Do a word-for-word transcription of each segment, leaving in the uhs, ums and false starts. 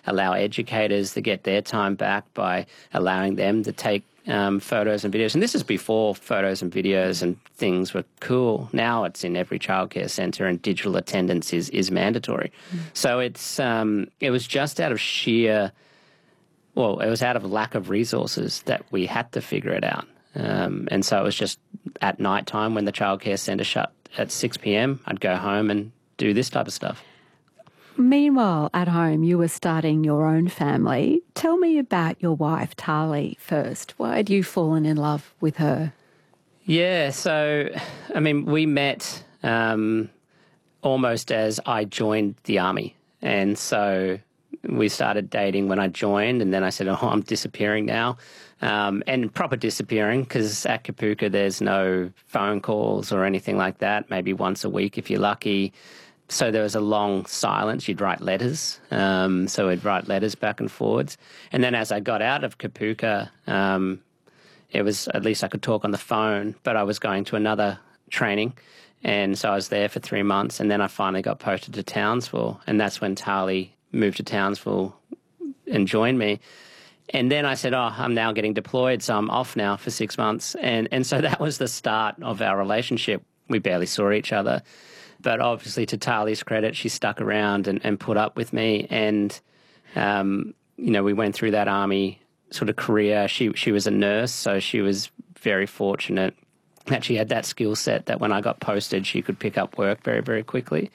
allow educators to get their time back by allowing them to take um, photos and videos. And this is before photos and videos and things were cool. Now it's in every childcare centre, and digital attendance is is mandatory. Mm. So it's um, it was just out of sheer, well, it was out of lack of resources that we had to figure it out. Um, and so it was just at night time when the childcare centre shut at six p.m, I'd go home and do this type of stuff. Meanwhile, at home, you were starting your own family. Tell me about your wife, Tali, first. Why had you fallen in love with her? Yeah, so, I mean, we met um, almost as I joined the army. And so we started dating when I joined, and then I said, oh, I'm disappearing now. Um, and proper disappearing, because at Kapooka there's no phone calls or anything like that, maybe once a week if you're lucky. So there was a long silence. You'd write letters. Um, so we'd write letters back and forwards. And then as I got out of Kapooka, um, it was, at least I could talk on the phone, but I was going to another training. And so I was there for three months. And then I finally got posted to Townsville. And that's when Tali moved to Townsville and joined me. And then I said, oh, I'm now getting deployed, so I'm off now for six months. And, and so that was the start of our relationship. We barely saw each other. But obviously, to Tali's credit, she stuck around and, and put up with me. And, um, you know, we went through that army sort of career. She she was a nurse, so she was very fortunate that she had that skill set that when I got posted, she could pick up work very, very quickly.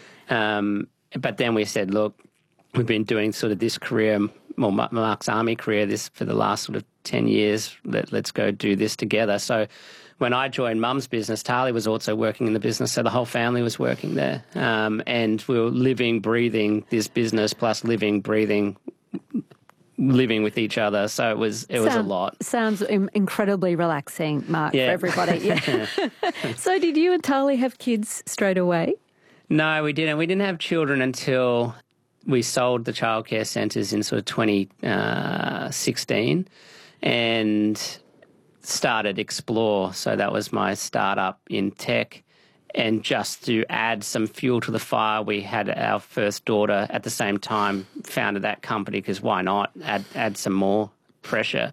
Um, but then we said, look, we've been doing sort of this career, well, Mark's army career, this for the last sort of ten years. Let, let's go do this together. So when I joined Mum's business, Tali was also working in the business, so the whole family was working there. Um, and we were living, breathing this business, plus living, breathing, living with each other. So it was it was Sound, a lot. Sounds incredibly relaxing, Mark, yeah. for everybody. Yeah. So did you and Tali have kids straight away? No, we didn't. We didn't have children until we sold the childcare centres in sort of twenty sixteen and started Explore. So that was my startup in tech. And just to add some fuel to the fire, we had our first daughter at the same time, founded that company, because why not add, add some more pressure.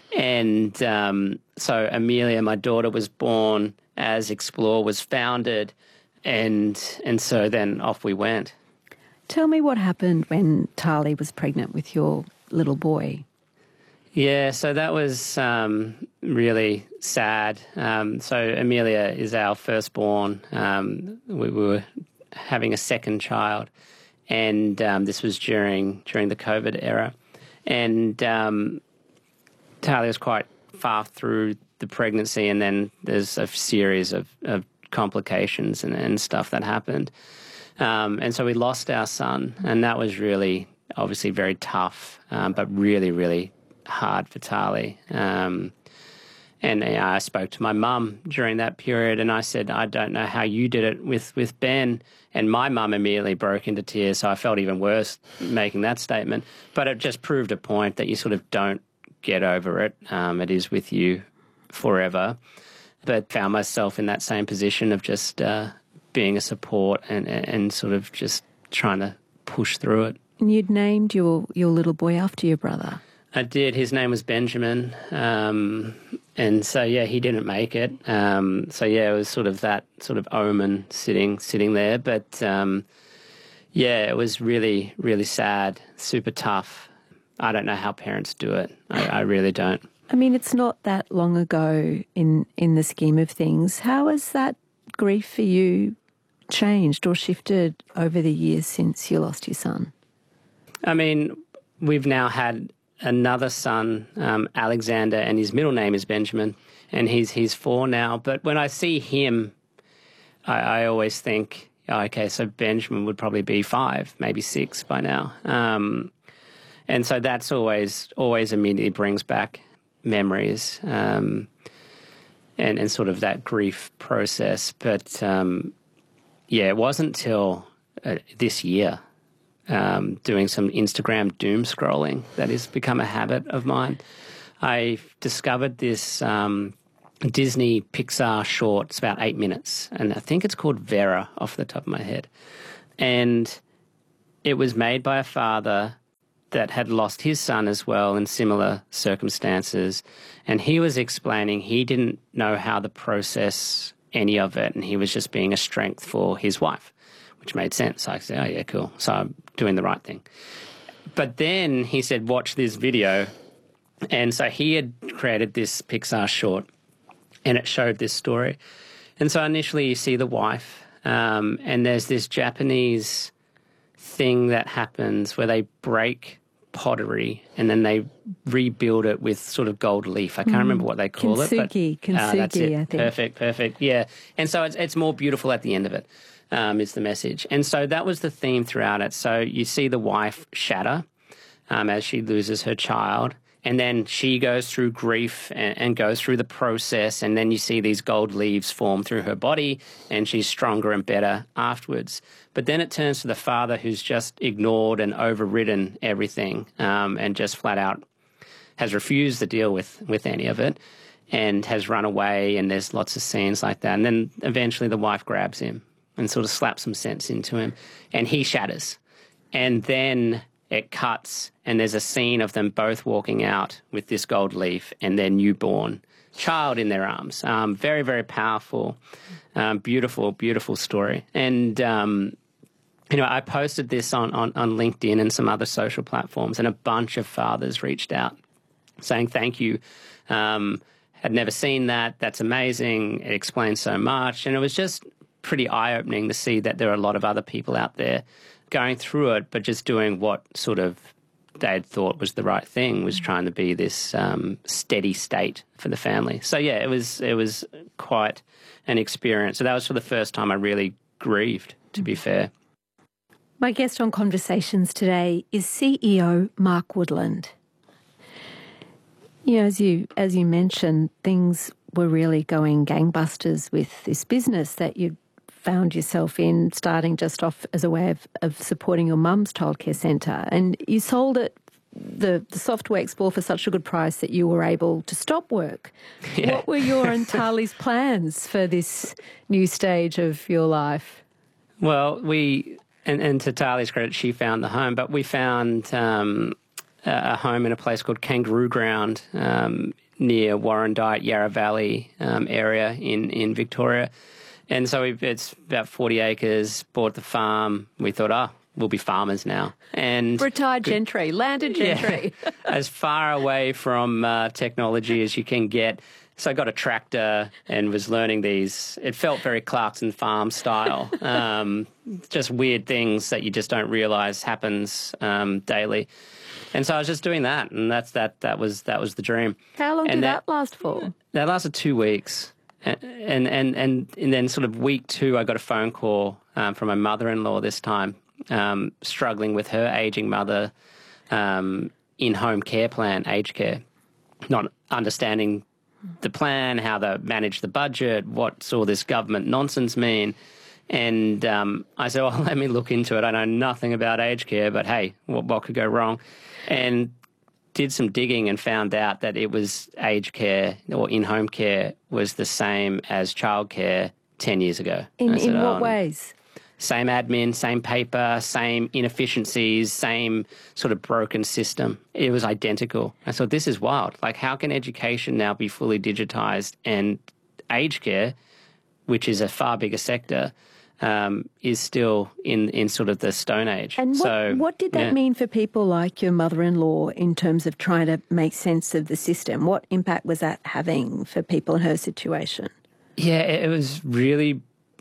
And um, so Amelia, my daughter, was born as Explore was founded. And, and so then off we went. Tell me what happened when Tali was pregnant with your little boy. Yeah, so that was um, really sad. Um, so Amelia is our firstborn. Um, we, we were having a second child, and um, this was during during the COVID era. And um, Tali was quite far through the pregnancy, and then there's a series of, of complications and, and stuff that happened. Um, and so we lost our son, and that was really, obviously very tough, um, but really, really hard for Tali. Um, and you know, I spoke to my mum during that period, and I said, I don't know how you did it with, with Ben. And my mum immediately broke into tears, so I felt even worse making that statement. But it just proved a point that you sort of don't get over it. Um, it is with you forever. But found myself in that same position of just uh, being a support and, and sort of just trying to push through it. And you'd named your, your little boy after your brother. I did. His name was Benjamin. Um, and so, yeah, he didn't make it. Um, so, yeah, it was sort of that sort of omen sitting sitting there. But, um, yeah, it was really, really sad, super tough. I don't know how parents do it. I, I really don't. I mean, it's not that long ago in, in the scheme of things. How has that grief for you changed or shifted over the years since you lost your son? I mean, we've now had another son, um, Alexander, and his middle name is Benjamin, and he's he's four now. But when I see him, I, I always think, oh, okay, so Benjamin would probably be five, maybe six by now. Um, and so that's always always immediately brings back memories um, and, and sort of that grief process. But, um, yeah, it wasn't till uh, this year, um, doing some Instagram doom scrolling that has become a habit of mine. I discovered this um, Disney Pixar short. It's about eight minutes, and I think it's called Vera off the top of my head. And it was made by a father that had lost his son as well in similar circumstances. And he was explaining he didn't know how to process any of it, and he was just being a strength for his wife, which made sense. I said, oh, yeah, cool. So I'm doing the right thing. But then he said, watch this video. And so he had created this Pixar short, and it showed this story. And so initially you see the wife, um, and there's this Japanese thing that happens where they break pottery and then they rebuild it with sort of gold leaf. I can't mm. remember what they call kintsugi, it. But, kintsugi, uh, that's it. I think. Perfect, perfect. Yeah. And so it's, it's more beautiful at the end of it, um, is the message. And so that was the theme throughout it. So you see the wife shatter um, as she loses her child. And then she goes through grief and, and goes through the process, and then you see these gold leaves form through her body, and she's stronger and better afterwards. But then it turns to the father who's just ignored and overridden everything, um, and just flat out has refused to deal with, with any of it and has run away, and there's lots of scenes like that. And then eventually the wife grabs him and sort of slaps some sense into him, and he shatters. And then it cuts, and there's a scene of them both walking out with this gold leaf and their newborn child in their arms. Um, very, very powerful, um, beautiful, beautiful story. And, um, you know, I posted this on, on, on LinkedIn and some other social platforms, and a bunch of fathers reached out saying thank you. Um, had never seen that. That's amazing. It explains so much. And it was just pretty eye-opening to see that there are a lot of other people out there going through it, but just doing what sort of they'd thought was the right thing, was trying to be this um, steady state for the family. So yeah, it was it was quite an experience. So that was for the first time I really grieved, to be fair. My guest on Conversations today is C E O Mark Woodland. You know, as you as you mentioned, things were really going gangbusters with this business that you found yourself in, starting just off as a way of, of supporting your mum's childcare centre. And you sold it, the, the software Explore, for such a good price that you were able to stop work. Yeah. What were your and Tali's plans for this new stage of your life? Well, we, and, and to Tali's credit, she found the home, but we found um, a home in a place called Kangaroo Ground um, near Warrandyte, Yarra Valley um, area in, in Victoria. And so we've, it's about forty acres, bought the farm. We thought, oh, we'll be farmers now. And retired gentry, landed gentry. Yeah, as far away from uh, technology as you can get. So I got a tractor and was learning these. It felt very Clarkson Farm style. Um, just weird things that you just don't realise happens um, daily. And so I was just doing that, and that's that. That was that was the dream. How long and did that, that last for? That lasted two weeks. And, and, and, and then sort of week two, I got a phone call um, from my mother-in-law this time, um, struggling with her ageing mother, um, in-home care plan, aged care, not understanding the plan, how to manage the budget, what's all this government nonsense mean. And um, I said, well, let me look into it. I know nothing about aged care, but hey, what, what could go wrong? And did some digging and found out that it was aged care or in-home care was the same as childcare ten years ago. In, said, in what oh, ways? Same admin, same paper, same inefficiencies, same sort of broken system. It was identical. I thought, this is wild. Like, how can education now be fully digitised, and aged care, which is a far bigger sector, Um, is still in, in sort of the Stone Age. And what, so, what did that yeah. mean for people like your mother-in-law in terms of trying to make sense of the system? What impact was that having for people in her situation? Yeah, it was really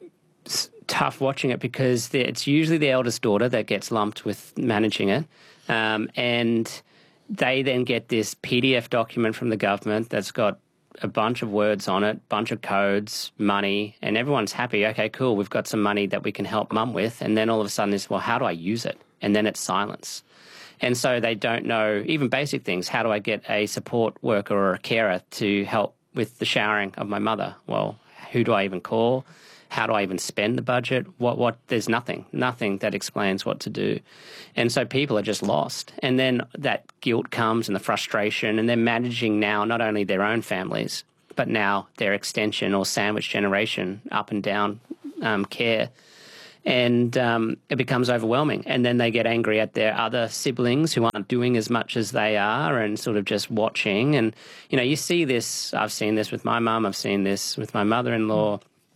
tough watching it, because it's usually the eldest daughter that gets lumped with managing it. Um, and they then get this P D F document from the government that's got a bunch of words on it, bunch of codes, money, and everyone's happy. Okay, cool, we've got some money that we can help mum with. And then all of a sudden it's, well, how do I use it? And then it's silence. And so they don't know even basic things. How do I get a support worker or a carer to help with the showering of my mother? Well, who do I even call? How do I even spend the budget? What, what, there's nothing, nothing that explains what to do. And so people are just lost. And then that guilt comes and the frustration, and they're managing now not only their own families, but now their extension or sandwich generation up and down um, care. And um, it becomes overwhelming. And then they get angry at their other siblings who aren't doing as much as they are and sort of just watching. And, you know, you see this, I've seen this with my mum, I've seen this with my mother-in-law,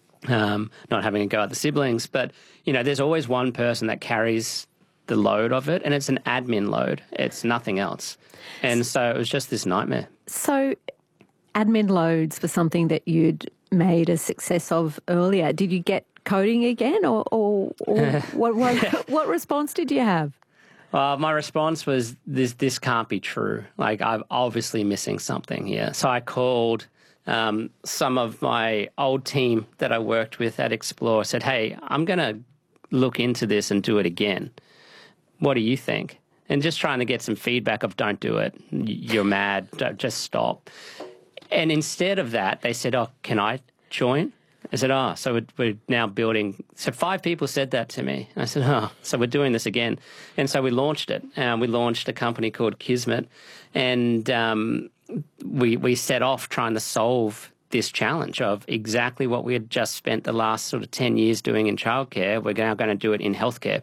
um, not having a go at the siblings. But, you know, there's always one person that carries the load of it, and it's an admin load. It's nothing else. And so it was just this nightmare. So admin loads were something that you'd made a success of earlier. Did you get coding again, or, or, or what, what, what response did you have? Well, my response was, this this can't be true. Like, I'm obviously missing something here. So I called um, some of my old team that I worked with at Xplore, said, hey, I'm going to look into this and do it again. What do you think? And just trying to get some feedback of, don't do it. You're mad. Don't, just stop. And instead of that, they said, oh, can I join? I said, oh, so we're, we're now building. So five people said that to me. I said, oh, so we're doing this again. And so we launched it. Um, we launched a company called Kismet. And um, we, we set off trying to solve this challenge of exactly what we had just spent the last sort of ten years doing in childcare. We're now going to do it in healthcare.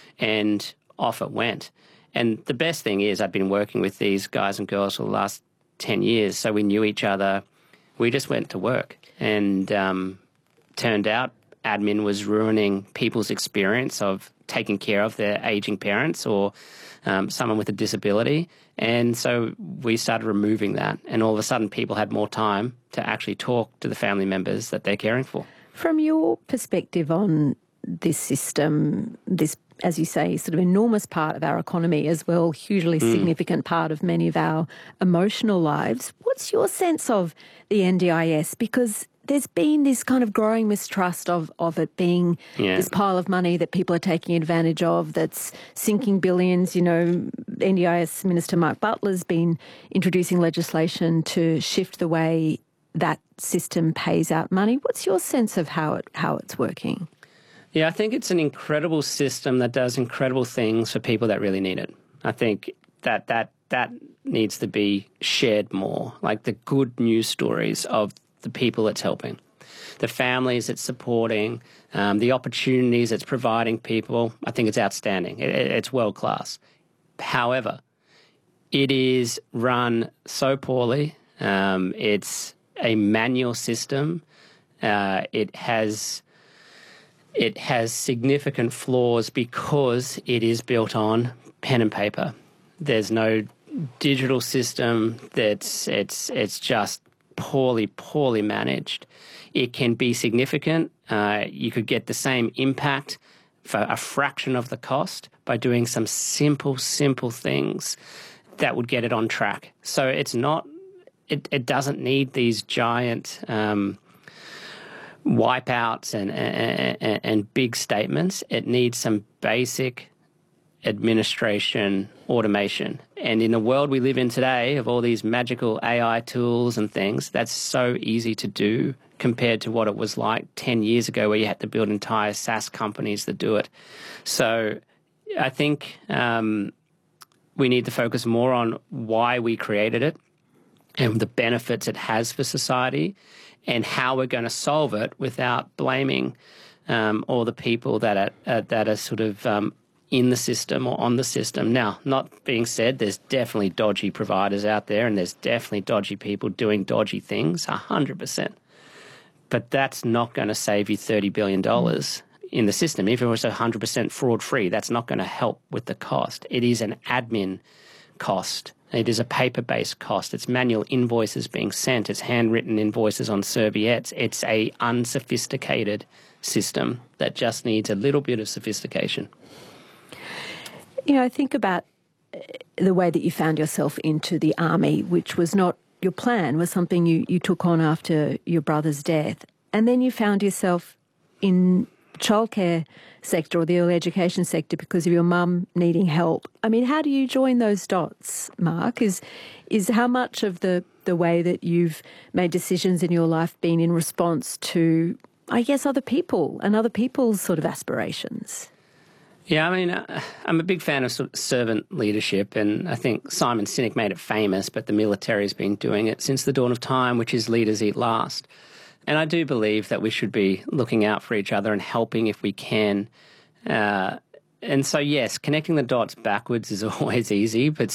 And off it went. And the best thing is I've been working with these guys and girls for the last ten years. So we knew each other. We just went to work. And um, turned out admin was ruining people's experience of taking care of their aging parents or um, someone with a disability. And so we started removing that. And all of a sudden people had more time to actually talk to the family members that they're caring for. From your perspective on this system, this, as you say, sort of enormous part of our economy as well, hugely mm. significant part of many of our emotional lives, what's your sense of the N D I S? Because there's been this kind of growing mistrust of, of it being yeah. this pile of money that people are taking advantage of, that's sinking billions. You know, N D I S Minister Mark Butler's been introducing legislation to shift the way that system pays out money. What's your sense of how it how it's working? Yeah, I think it's an incredible system that does incredible things for people that really need it. I think that that that needs to be shared more, like the good news stories of the people it's helping, the families it's supporting, um, the opportunities it's providing people. I think it's outstanding. It, it's world class. However, it is run so poorly. Um, it's a manual system. Uh, it has it has significant flaws because it is built on pen and paper. There's no digital system. That's it's it's just poorly, poorly managed. It can be significant. Uh, you could get the same impact for a fraction of the cost by doing some simple, simple things that would get it on track. So it's not, it, it doesn't need these giant um, wipeouts and, and, and big statements. It needs some basic administration automation. And in the world we live in today of all these magical A I tools and things, that's so easy to do compared to what it was like ten years ago where you had to build entire SaaS companies that do it. So I think um, we need to focus more on why we created it and the benefits it has for society and how we're going to solve it without blaming um, all the people that are, uh, that are sort of um, in the system or on the system. Now, not being said, there's definitely dodgy providers out there and there's definitely dodgy people doing dodgy things, one hundred percent. But that's not going to save you thirty billion dollars in the system. If it was one hundred percent fraud-free, that's not going to help with the cost. It is an admin cost. It is a paper-based cost. It's manual invoices being sent. It's handwritten invoices on serviettes. It's a unsophisticated system that just needs a little bit of sophistication. You know, think about the way that you found yourself into the army, which was not your plan, was something you, you took on after your brother's death. And then you found yourself in childcare sector or the early education sector because of your mum needing help. I mean, how do you join those dots, Mark? Is is how much of the, the way that you've made decisions in your life been in response to, I guess, other people and other people's sort of aspirations? Yeah, I mean, uh, I'm a big fan of, sort of servant leadership, and I think Simon Sinek made it famous, but the military's been doing it since the dawn of time, which is leaders eat last. And I do believe that we should be looking out for each other and helping if we can Uh, and so, yes, connecting the dots backwards is always easy, but